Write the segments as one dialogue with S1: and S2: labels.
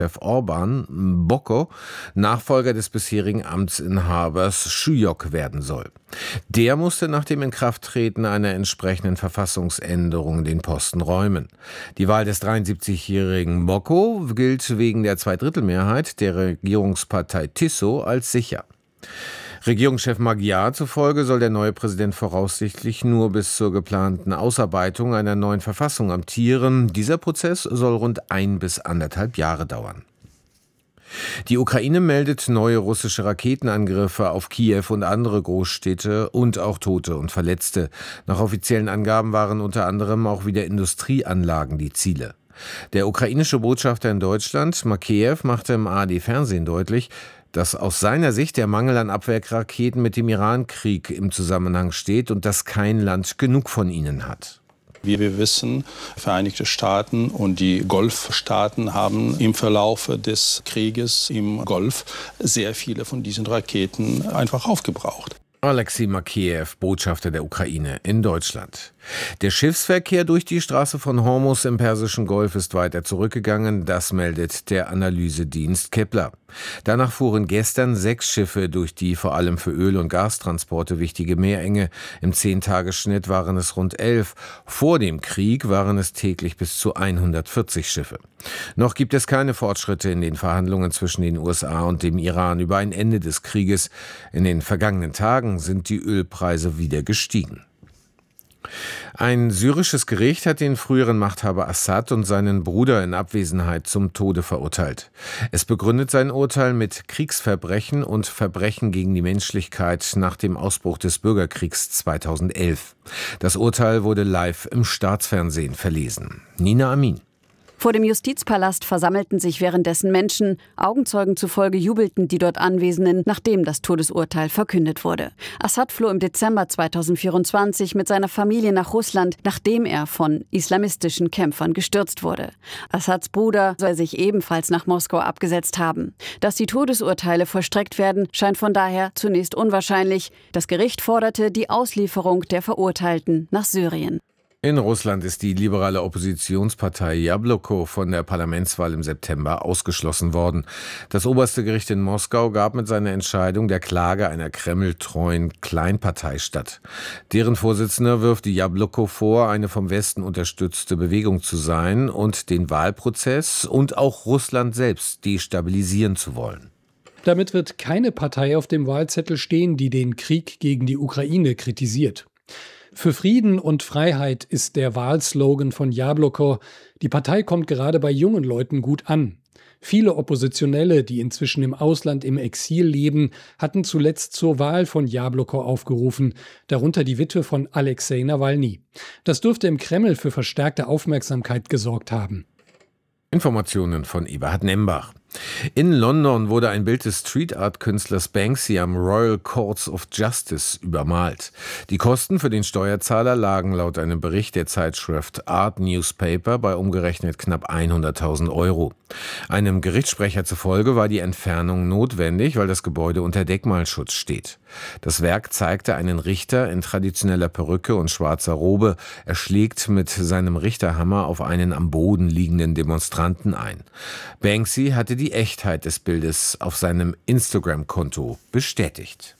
S1: Orban Boko Nachfolger des bisherigen Amtsinhabers Schuyok werden soll. Der musste nach dem Inkrafttreten einer entsprechenden Verfassungsänderung den Posten räumen. Die Wahl des 73-jährigen Boko gilt wegen der Zweidrittelmehrheit der Regierungspartei Tiso als sicher. Regierungschef Magyar zufolge soll der neue Präsident voraussichtlich nur bis zur geplanten Ausarbeitung einer neuen Verfassung amtieren. Dieser Prozess soll rund 1 bis 1,5 Jahre dauern. Die Ukraine meldet neue russische Raketenangriffe auf Kiew und andere Großstädte und auch Tote und Verletzte. Nach offiziellen Angaben waren unter anderem auch wieder Industrieanlagen die Ziele. Der ukrainische Botschafter in Deutschland, Makeyev, machte im ARD-Fernsehen deutlich, dass aus seiner Sicht der Mangel an Abwehrraketen mit dem Iran-Krieg im Zusammenhang steht und dass kein Land genug von ihnen hat.
S2: Wie wir wissen, Vereinigte Staaten und die Golfstaaten haben im Verlauf des Krieges im Golf sehr viele von diesen Raketen einfach aufgebraucht.
S1: Alexei Makeyev, Botschafter der Ukraine in Deutschland. Der Schiffsverkehr durch die Straße von Hormuz im Persischen Golf ist weiter zurückgegangen, das meldet der Analysedienst Kepler. Danach fuhren gestern 6 Schiffe durch die vor allem für Öl- und Gastransporte wichtige Meerenge. Im 10-Tagesschnitt waren es rund 11. Vor dem Krieg waren es täglich bis zu 140 Schiffe. Noch gibt es keine Fortschritte in den Verhandlungen zwischen den USA und dem Iran über ein Ende des Krieges. In den vergangenen Tagen sind die Ölpreise wieder gestiegen. Ein syrisches Gericht hat den früheren Machthaber Assad und seinen Bruder in Abwesenheit zum Tode verurteilt. Es begründet sein Urteil mit Kriegsverbrechen und Verbrechen gegen die Menschlichkeit nach dem Ausbruch des Bürgerkriegs 2011. Das Urteil wurde live im Staatsfernsehen verlesen. Nina Amin.
S3: Vor dem Justizpalast versammelten sich währenddessen Menschen. Augenzeugen zufolge jubelten die dort Anwesenden, nachdem das Todesurteil verkündet wurde. Assad floh im Dezember 2024 mit seiner Familie nach Russland, nachdem er von islamistischen Kämpfern gestürzt wurde. Assads Bruder soll sich ebenfalls nach Moskau abgesetzt haben. Dass die Todesurteile vollstreckt werden, scheint von daher zunächst unwahrscheinlich. Das Gericht forderte die Auslieferung der Verurteilten nach Syrien.
S1: In Russland ist die liberale Oppositionspartei Jabloko von der Parlamentswahl im September ausgeschlossen worden. Das oberste Gericht in Moskau gab mit seiner Entscheidung der Klage einer kremltreuen Kleinpartei statt. Deren Vorsitzender wirft die Jabloko vor, eine vom Westen unterstützte Bewegung zu sein und den Wahlprozess und auch Russland selbst destabilisieren zu wollen.
S4: Damit wird keine Partei auf dem Wahlzettel stehen, die den Krieg gegen die Ukraine kritisiert. Für Frieden und Freiheit ist der Wahlslogan von Jabloko. Die Partei kommt gerade bei jungen Leuten gut an. Viele Oppositionelle, die inzwischen im Ausland im Exil leben, hatten zuletzt zur Wahl von Jabloko aufgerufen, darunter die Witwe von Alexei Nawalny. Das dürfte im Kreml für verstärkte Aufmerksamkeit gesorgt haben.
S1: Informationen von Eberhard Nembach. In London wurde ein Bild des Street-Art-Künstlers Banksy am Royal Courts of Justice übermalt. Die Kosten für den Steuerzahler lagen laut einem Bericht der Zeitschrift Art Newspaper bei umgerechnet knapp 100.000 €. Einem Gerichtssprecher zufolge war die Entfernung notwendig, weil das Gebäude unter Denkmalschutz steht. Das Werk zeigte einen Richter in traditioneller Perücke und schwarzer Robe. Er schlägt mit seinem Richterhammer auf einen am Boden liegenden Demonstranten ein. Banksy hatte die Echtheit des Bildes auf seinem Instagram-Konto bestätigt.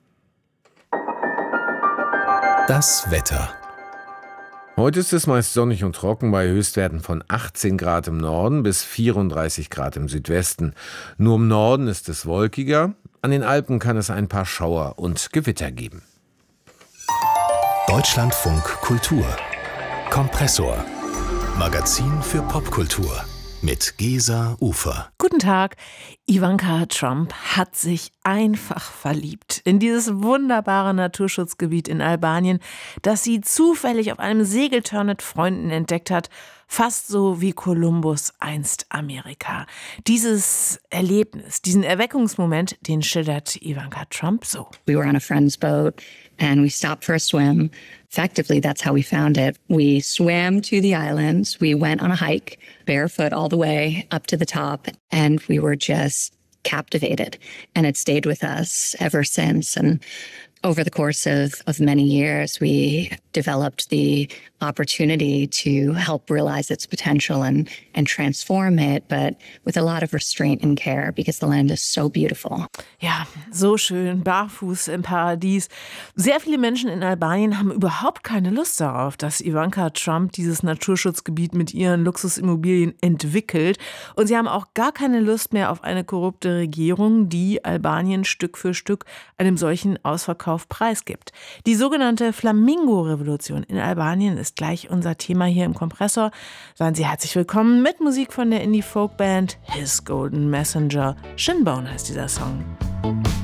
S5: Das Wetter.
S1: Heute ist es meist sonnig und trocken bei Höchstwerten von 18 Grad im Norden bis 34 Grad im Südwesten. Nur im Norden ist es wolkiger. An den Alpen kann es ein paar Schauer und Gewitter geben.
S5: Deutschlandfunk Kultur. Kompressor. Magazin für Popkultur. Mit Gesa Ufer.
S6: Guten Tag. Ivanka Trump hat sich einfach verliebt in dieses wunderbare Naturschutzgebiet in Albanien, das sie zufällig auf einem Segeltörn mit Freunden entdeckt hat. Fast so wie Kolumbus einst Amerika. Dieses Erlebnis, diesen Erweckungsmoment, den schildert Ivanka Trump so.
S7: We were on a friend's boat and we stopped for a swim. Effectively, that's how we found it. We swam to the islands. We went on a hike, barefoot all the way up to the top, and we were just captivated. And it stayed with us ever since. And over the course of many years, we developed the opportunity to help realize its potential and transform it, but with a lot of restraint and care because the land is so beautiful.
S6: Ja, so schön, barfuß im Paradies. Sehr viele Menschen in Albanien haben überhaupt keine Lust darauf, dass Ivanka Trump dieses Naturschutzgebiet mit ihren Luxusimmobilien entwickelt. Und sie haben auch gar keine Lust mehr auf eine korrupte Regierung, die Albanien Stück für Stück einem solchen Ausverkauf preisgibt. Die sogenannte Flamingo-Revolution in Albanien ist gleich unser Thema hier im Kompressor. Seien Sie herzlich willkommen mit Musik von der Indie-Folk-Band His Golden Messenger. Shinbone heißt dieser Song.